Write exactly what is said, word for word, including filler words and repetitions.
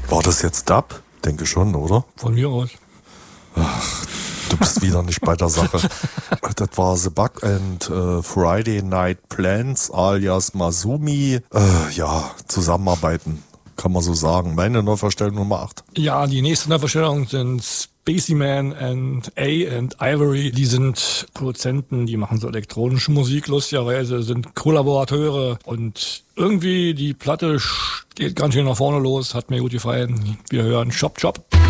War das jetzt Dub? Denke schon, oder? Von mir aus. Ach, du bist wieder nicht bei der Sache. Das war The Bug and äh, Friday Night Plans alias Masumi. Äh, ja, zusammenarbeiten, kann man so sagen. Meine Neuverstellung Nummer acht. Ja, die nächste Neuverstellung sind Spaceyman and A and Ivory. Die sind Produzenten, die machen so elektronische Musik, lustigerweise, sind Kollaborateure und irgendwie die Platte geht ganz schön nach vorne los, hat mir gut gefallen. Wir hören Chop Chop.